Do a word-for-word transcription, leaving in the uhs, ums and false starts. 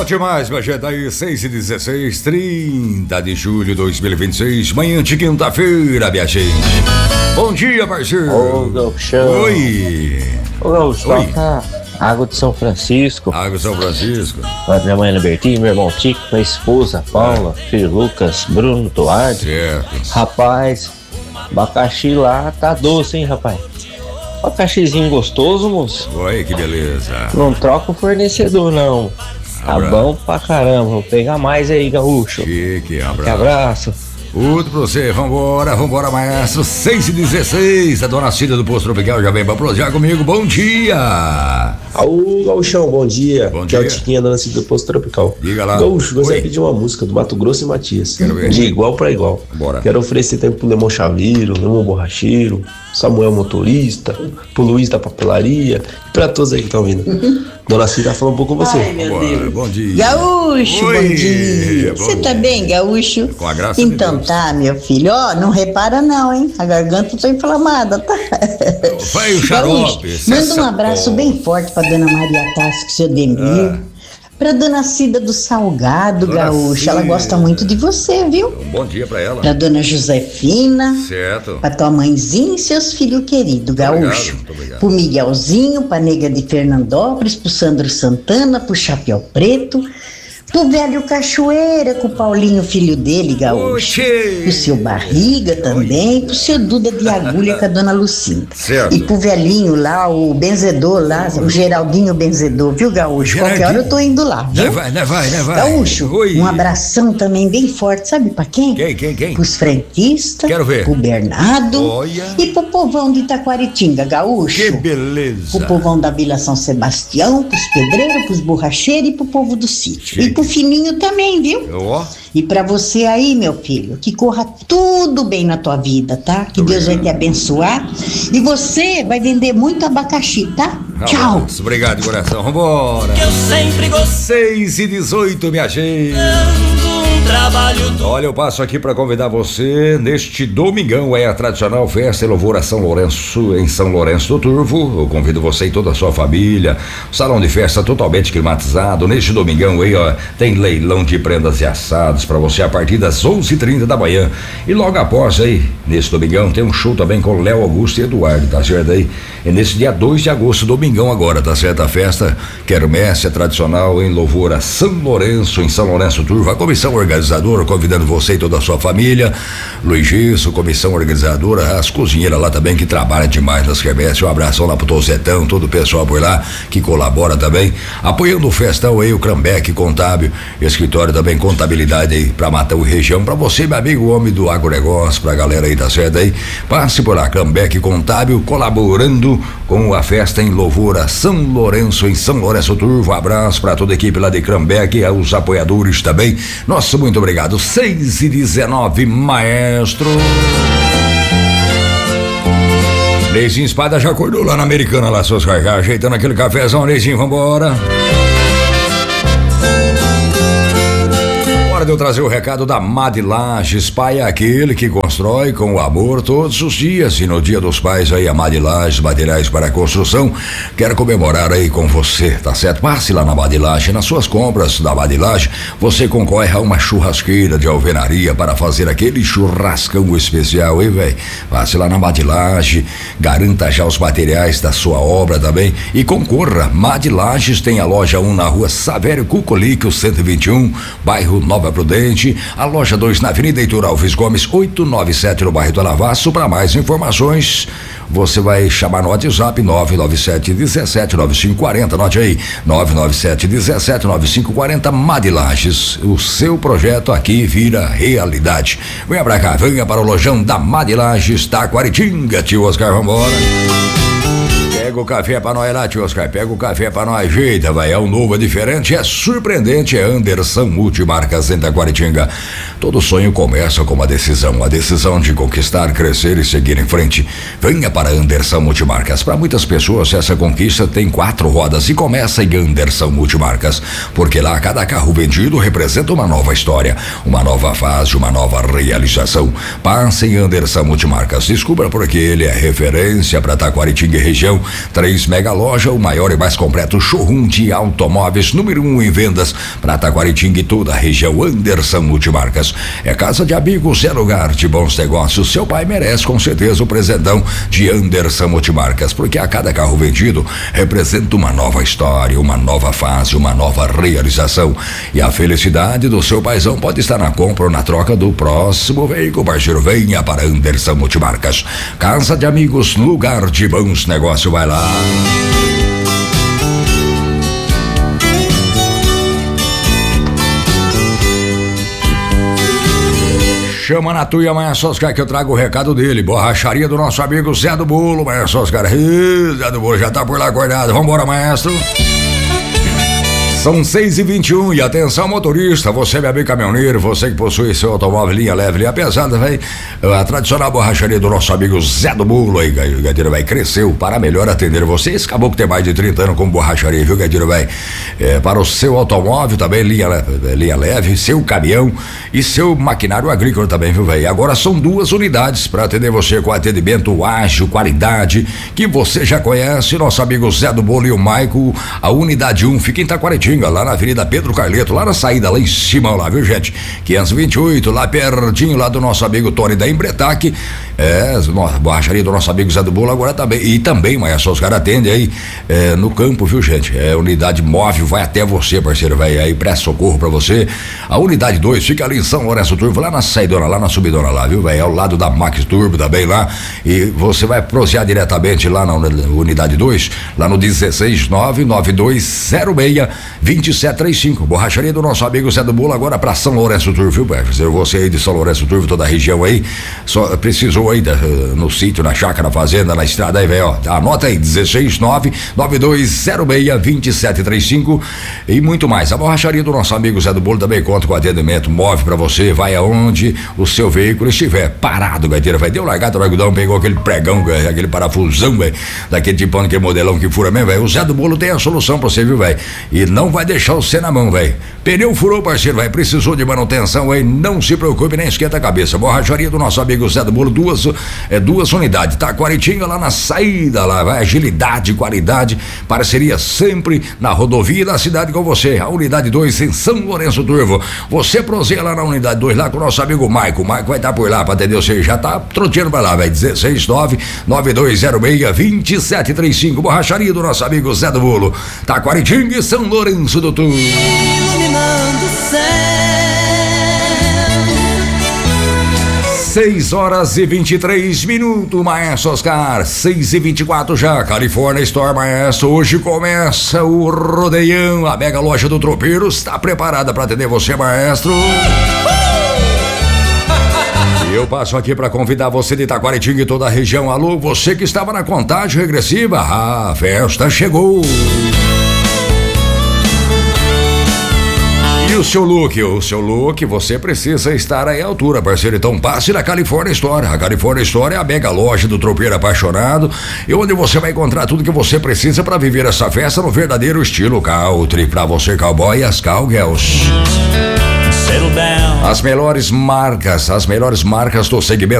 Legal demais, minha gente, aí seis e dezesseis, trinta de julho de dois mil e vinte e seis, manhã de quinta-feira, minha gente. Bom dia, parceiro. Ô, Gauchão. Oi. Ô, Gauchão, toca Água de São Francisco. Água de São Francisco. Minha mãe Libertinho, meu irmão Tico, minha esposa Paula, é. filho Lucas, Bruno, Tuardo. Certo. Rapaz, abacaxi lá tá doce, hein, rapaz? Abacaxizinho gostoso, moço. Oi, que beleza. Não troca o fornecedor, não. Tá Abra... bom pra caramba. Vou pegar mais aí, gaúcho. Chique, abraço. Que abraço. Tudo pra você, vambora, vambora, maestro. seis e dezesseis, a dona Cida do Posto Tropical já vem pra prosear comigo. Bom dia. Aô, Gauchão, bom dia. Bom dia. Que é o Tiquinha, dona Cida do Posto Tropical. Diga lá. Gaúcho, gostaria de pedir uma música do Mato Grosso e Matias. Quero ver. De igual pra igual. Bora. Quero oferecer tempo pro Lemão Chaveiro, Lemão Borracheiro, Samuel Motorista, pro Luiz da Papelaria e pra todos aí que estão ouvindo. Dona Cida falou um pouco com você. Ai, meu Bora, Deus. bom dia. Gaúcho, Oi. bom dia. Você tá bem, Gaúcho? Com a graça Então de Deus. tá, meu filho. Ó, não repara não, hein? A garganta tá inflamada, tá? Vai o xarope. Gaúcho, manda um abraço bem forte pra dona Maria Tassi, seu Demir. Ah. Pra dona Cida do Salgado, Dona Gaúcho. Cida. Ela gosta muito de você, viu? Um bom dia pra ela. Pra dona Josefina. Certo. Pra tua mãezinha e seus filhos queridos, Gaúcho. Obrigado, muito obrigado. Pro Miguelzinho, pra nega de Fernandópolis, pro Sandro Santana, pro Chapéu Preto, pro velho Cachoeira, com o Paulinho, filho dele, Gaúcho. Oxê. Pro seu Barriga também, pro seu Duda de Agulha com a dona Lucinda. Certo. E pro velhinho lá, o benzedor lá, o Geraldinho Benzedor, viu, Gaúcho? Qualquer Geraldinho. hora eu tô indo lá, viu? Né vai, né vai, né vai. Gaúcho, Oi. um abração também bem forte, sabe pra quem? Quem, quem, quem? Pros frentistas, Quero ver. pro Bernardo. Olha. E pro povão de Itaquaritinga, Gaúcho. Que beleza. Pro povão da Vila São Sebastião, pros pedreiros, pros borracheiros e pro povo do sítio. Chique. E pro fininho também, viu? Ó. E pra você aí, meu filho, que corra tudo bem na tua vida, tá? Que Deus vai te abençoar. E você vai vender muito abacaxi, tá? Tchau. Abraço. Obrigado de coração. Vambora. Eu sempre gostei seis e dezoito, minha gente. um trabalho do... Olha, eu passo aqui para convidar você neste domingão, é a tradicional festa e louvor a São Lourenço, em São Lourenço do Turvo. Eu convido você e toda a sua família. Salão de festa totalmente climatizado. Neste domingão aí, ó, tem leilão de prendas e assados para você a partir das onze e trinta da manhã. E logo após aí, nesse domingão, tem um show também com Léo Augusto e Eduardo, tá certo aí? É nesse dia dois de agosto, domingão agora, tá certo? A festa quermesse tradicional em louvor a São Lourenço, em São Lourenço do Turvo. A comissão organizadora convidando você e toda a sua família. Luiz Gisso, comissão organizadora, as cozinheiras lá também que trabalham demais nas quermesses. Um abração lá pro Tozetão, todo o pessoal por lá que colabora também. Apoiando o festão aí, o Crambeck Contábil, escritório também contabilidade aí pra Matão e região. Pra você, meu amigo, homem do agronegócio, pra galera aí, tá certo aí? Passe por lá, Crambeck Contábil, colaborando com a festa em louvor a São Lourenço, em São Lourenço Turvo. Um abraço pra toda a equipe lá de Crambeck, os apoiadores também. Nossa, muito obrigado. seis e dezenove, maestro. Neizinho Espada já acordou lá na Americana, lá, seus caras, ajeitando aquele cafezão, Neizinho, vambora. Hora de eu trazer o recado da Mad Lages. Pai é aquele que constrói com amor todos os dias. E no Dia dos Pais aí, a Mad Lages, materiais para construção, quero comemorar aí com você, tá certo? Passe lá na Mad Lages, nas suas compras da Mad Lages, você concorre a uma churrasqueira de alvenaria para fazer aquele churrascão especial, hein, velho? Passe lá na Mad Lages, garanta já os materiais da sua obra também e concorra. Mad Lages tem a loja um na rua Savério Cucolico, cento e vinte e um, bairro Nova Prudente, a loja dois na Avenida Heitor Alves Gomes, oitocentos e noventa e sete, no bairro do Alavaço. Para mais informações, você vai chamar no WhatsApp nove nove sete um sete nove cinco quatro zero, anote aí, nove nove sete um sete nove cinco quatro zero. Mad Lages, o seu projeto aqui vira realidade. Venha pra cá, venha para o lojão da Mad Lages, Taquaritinga, tio Oscar, vambora. Pega o café pra nós lá, tio Oscar, pega o café pra nós, ajeita, vai, é um novo, é diferente, é surpreendente, é Anderson Multimarcas em Taquaritinga. Todo sonho começa com uma decisão, a decisão de conquistar, crescer e seguir em frente. Venha para Anderson Multimarcas. Para muitas pessoas, essa conquista tem quatro rodas e começa em Anderson Multimarcas, porque lá cada carro vendido representa uma nova história, uma nova fase, uma nova realização. Passe em Anderson Multimarcas, descubra porque ele é referência para Taquaritinga e região. Três Mega Loja, o maior e mais completo showroom de automóveis, número um em vendas para Taquaritinga e toda a região. Anderson Multimarcas. É casa de amigos, é lugar de bons negócios. Seu pai merece com certeza o presentão de Anderson Multimarcas, porque a cada carro vendido representa uma nova história, uma nova fase, uma nova realização. E a felicidade do seu paizão pode estar na compra ou na troca do próximo veículo. Parceiro, venha para Anderson Multimarcas. Casa de amigos, lugar de bons negócios. Vai lá. Chama na tuia, Maestro Oscar, que eu trago o recado dele. Borracharia do nosso amigo Zé do Bolo, Maestro Oscar. Ih, Zé do Bolo já tá por lá acordado. Vambora, maestro. São seis e vinte e um e atenção motorista, você meu amigo caminhoneiro, você que possui seu automóvel linha leve, linha pesada, véi, a tradicional borracharia do nosso amigo Zé do Bolo aí, Gadeiro, vai, cresceu para melhor atender vocês. Acabou que tem mais de trinta anos como borracharia, viu, Gadeiro, vai, é, para o seu automóvel também, linha leve, linha leve, seu caminhão e seu maquinário agrícola também, viu, velho. Agora são duas unidades para atender você com atendimento ágil, qualidade, que você já conhece, nosso amigo Zé do Bolo e o Maico. A unidade um fica em Taquaritinga, lá na Avenida Pedro Carleto, lá na saída, lá em cima, lá, viu, gente? quinhentos e vinte e oito, lá pertinho, lá do nosso amigo Tony da Embretac. É, nossa, borracharia do nosso amigo Zé do Bolo agora também. E também, mas só os caras atendem aí é, no campo, viu, gente? É unidade móvel, vai até você, parceiro, vai aí, presta socorro pra você. A unidade dois fica ali em São Lourenço Turbo, lá na saidona, lá na subidona, lá, viu, velho? Ao lado da Max Turbo também lá. E você vai prosear diretamente lá na unidade dois, lá no dezesseis nove nove dois zero seis vinte e sete trinta e cinco. Borracharia do nosso amigo Zé do Bolo agora pra São Lourenço Turvo, viu, parceiro? Você aí de São Lourenço Turvo, toda a região aí, só precisou aí da, no sítio, na chácara, na fazenda, na estrada aí, velho, ó. Anota aí, dezesseis nove nove dois zero seis vinte e sete trinta e cinco e muito mais. A borracharia do nosso amigo Zé do Bolo também conta com atendimento móvel pra você, vai aonde o seu veículo estiver parado, gaiteira, vai, deu largada no algodão, pegou aquele pregão, aquele parafusão, velho, daquele tipo, aquele modelão que fura mesmo, velho. O Zé do Bolo tem a solução pra você, viu, velho? E não vai deixar você na mão, velho. Pneu furou, parceiro, vai, precisou de manutenção, aí não se preocupe, nem esquenta a cabeça. Borracharia do nosso amigo Zé do Bolo, duas, é, duas unidades, tá? Taquaritinga lá na saída, lá, vai, agilidade, qualidade, parceria sempre na rodovia da cidade com você. A unidade dois em São Lourenço Turvo. Você proseia lá na unidade dois, lá com o nosso amigo Maico. O Maico vai estar por lá pra atender você, já tá troteando pra lá, velho. dezesseis nove nove dois zero seis vinte e sete trinta e cinco. Borracharia do nosso amigo Zé do Bolo, Taquaritinga e São Lourenço do Turvo. Iluminando o céu. seis horas e vinte e três minutos, Maestro Oscar. seis e vinte e quatro já, California Store, Maestro. Hoje começa o rodeião. A mega loja do tropeiro está preparada para atender você, Maestro. E eu passo aqui para convidar você de Taquaritinga e toda a região. Alô, você que estava na contagem regressiva. Ah, a festa chegou. E o seu look, o seu look, você precisa estar aí à altura, parceiro. Então passe na California Store. A California Store é a mega loja do tropeiro apaixonado e onde você vai encontrar tudo que você precisa para viver essa festa no verdadeiro estilo country. Para você, cowboy, e as cowgirls. As melhores marcas, as melhores marcas do segmento